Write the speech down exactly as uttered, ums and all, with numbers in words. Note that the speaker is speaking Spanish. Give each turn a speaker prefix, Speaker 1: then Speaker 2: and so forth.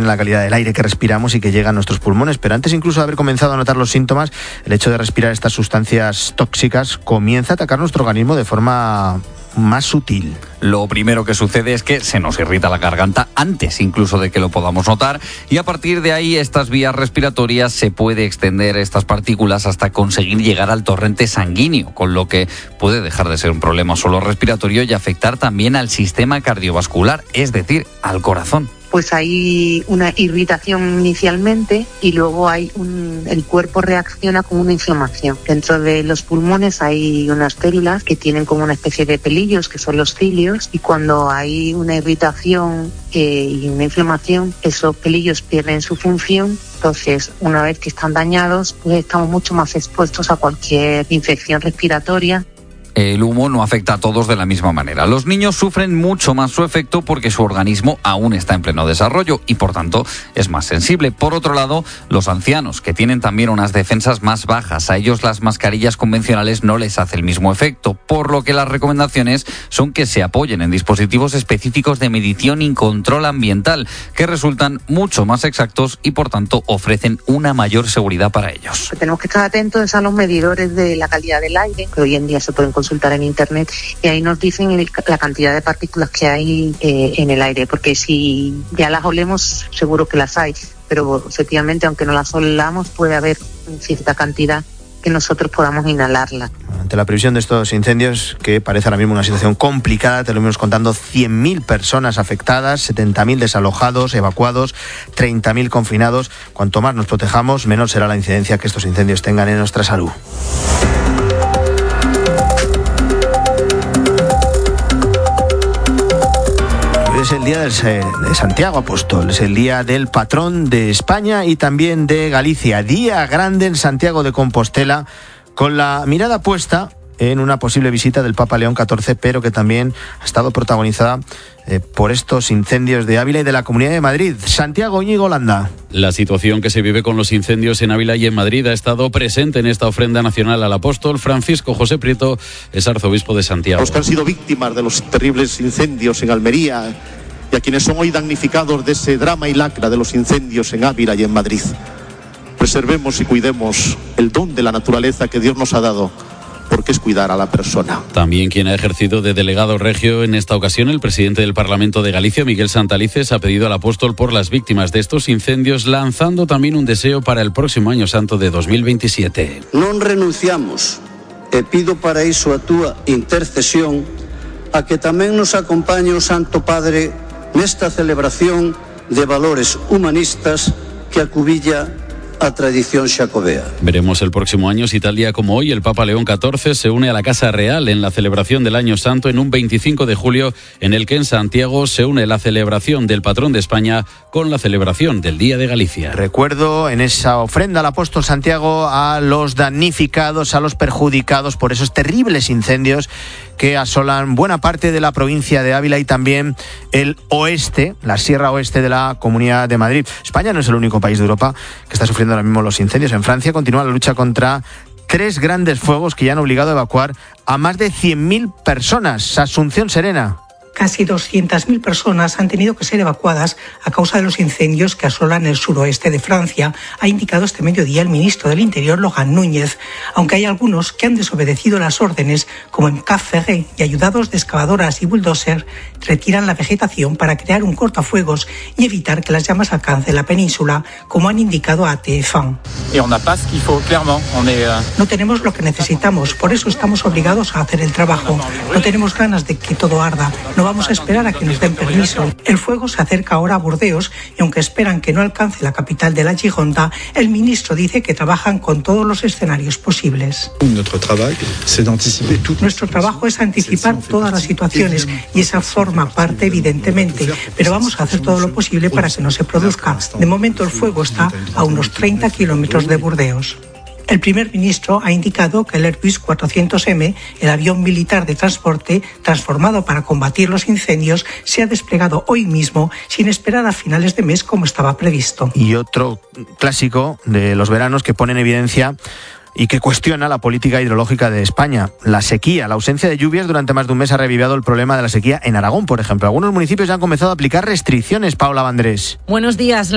Speaker 1: en la calidad del aire que respiramos y que llega a nuestros pulmones. Pero antes incluso de haber comenzado a notar los síntomas, el hecho de respirar estas sustancias tóxicas comienza a atacar nuestro organismo de forma más sutil.
Speaker 2: Lo primero que sucede es que se nos irrita la garganta antes incluso de que lo podamos notar, y a partir de ahí estas vías respiratorias se puede extender estas partículas hasta conseguir llegar al torrente sanguíneo, con lo que puede dejar de ser un problema solo respiratorio y afectar también al sistema cardiovascular, es decir, al corazón.
Speaker 3: Pues hay una irritación inicialmente y luego hay un, el cuerpo reacciona con una inflamación. Dentro de los pulmones hay unas células que tienen como una especie de pelillos, que son los cilios, y cuando hay una irritación eh, y una inflamación, esos pelillos pierden su función. Entonces, una vez que están dañados, pues estamos mucho más expuestos a cualquier infección respiratoria.
Speaker 2: El humo no afecta a todos de la misma manera. Los niños sufren mucho más su efecto porque su organismo aún está en pleno desarrollo y, por tanto, es más sensible. Por otro lado, los ancianos, que tienen también unas defensas más bajas, a ellos las mascarillas convencionales no les hace el mismo efecto, por lo que las recomendaciones son que se apoyen en dispositivos específicos de medición y control ambiental, que resultan mucho más exactos y, por tanto, ofrecen una mayor seguridad para ellos.
Speaker 3: Tenemos que estar atentos a los medidores de la calidad del aire, que hoy en día se pueden consultar en internet, y ahí nos dicen el, la cantidad de partículas que hay eh, en el aire, porque si ya las olemos seguro que las hay, pero efectivamente aunque no las olamos puede haber cierta cantidad que nosotros podamos inhalarla.
Speaker 1: Ante la previsión de estos incendios, que parece ahora mismo una situación complicada, te lo hemos contando, cien mil personas afectadas, setenta mil desalojados, evacuados, treinta mil confinados. Cuanto más nos protejamos, menor será la incidencia que estos incendios tengan en nuestra salud. Es el día de Santiago Apóstol, es el día del patrón de España y también de Galicia. Día grande en Santiago de Compostela, con la mirada puesta en una posible visita del Papa León catorce, pero que también ha estado protagonizada eh, por estos incendios de Ávila y de la Comunidad de Madrid. Santiago Íñigo Landa.
Speaker 4: La situación que se vive con los incendios en Ávila y en Madrid ha estado presente en esta ofrenda nacional al apóstol. Francisco José Prieto es arzobispo de Santiago.
Speaker 5: Los que han sido víctimas de los terribles incendios en Almería y a quienes son hoy damnificados de ese drama y lacra de los incendios en Ávila y en Madrid. Preservemos y cuidemos el don de la naturaleza que Dios nos ha dado, porque es cuidar a la persona.
Speaker 4: También quien ha ejercido de delegado regio en esta ocasión, el presidente del Parlamento de Galicia, Miguel Santalices, ha pedido al apóstol por las víctimas de estos incendios, lanzando también un deseo para el próximo Año Santo de dos mil veintisiete.
Speaker 6: Non renunciamos, e pido para iso a túa intercesión, a que tamén nos acompañe o Santo Padre nesta celebración de valores humanistas que acubilla a tradición xacobea.
Speaker 4: Veremos el próximo año si tal día como hoy el Papa León catorce se une a la Casa Real en la celebración del Año Santo en un veinticinco de julio, en el que en Santiago se une la celebración del patrón de España con la celebración del Día de Galicia.
Speaker 1: Recuerdo en esa ofrenda al apóstol Santiago a los damnificados, a los perjudicados por esos terribles incendios que asolan buena parte de la provincia de Ávila y también el oeste, la sierra oeste de la Comunidad de Madrid. España no es el único país de Europa que está sufriendo ahora mismo los incendios. En Francia continúa la lucha contra tres grandes fuegos que ya han obligado a evacuar a más de cien mil personas. Asunción Serena.
Speaker 7: Casi doscientas mil personas han tenido que ser evacuadas a causa de los incendios que asolan el suroeste de Francia, ha indicado este mediodía el ministro del Interior, Laurent Núñez, aunque hay algunos que han desobedecido las órdenes, como en Cap Ferret, y ayudados de excavadoras y bulldozer, retiran la vegetación para crear un cortafuegos y evitar que las llamas alcancen la península, como han indicado a T F un. No tenemos lo que necesitamos, por eso estamos obligados a hacer el trabajo. No tenemos ganas de que todo arda, no vamos a esperar a que nos den permiso. El fuego se acerca ahora a Burdeos y aunque esperan que no alcance la capital de la Gironda, el ministro dice que trabajan con todos los escenarios posibles. Nuestro trabajo es anticipar todas las situaciones y esa forma parte evidentemente, pero vamos a hacer todo lo posible para que no se produzca. De momento el fuego está a unos treinta kilómetros de Burdeos. El primer ministro ha indicado que el Airbus cuatrocientos eme, el avión militar de transporte transformado para combatir los incendios, se ha desplegado hoy mismo sin esperar a finales de mes como estaba previsto.
Speaker 1: Y otro clásico de los veranos que pone en evidencia y que cuestiona la política hidrológica de España. La sequía, la ausencia de lluvias durante más de un mes ha revivido el problema de la sequía en Aragón, por ejemplo. Algunos municipios ya han comenzado a aplicar restricciones. Paula Vandrés.
Speaker 8: Buenos días.